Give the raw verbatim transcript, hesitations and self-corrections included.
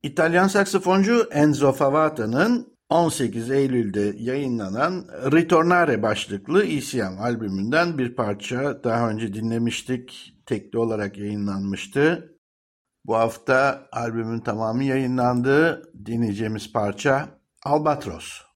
İtalyan saksafoncu Enzo Favata'nın on sekiz Eylül'de yayınlanan Ritornare başlıklı E C M albümünden bir parça daha önce dinlemiştik. Tekli olarak yayınlanmıştı. Bu hafta albümün tamamı yayınlandı. Dinleyeceğimiz parça Albatros.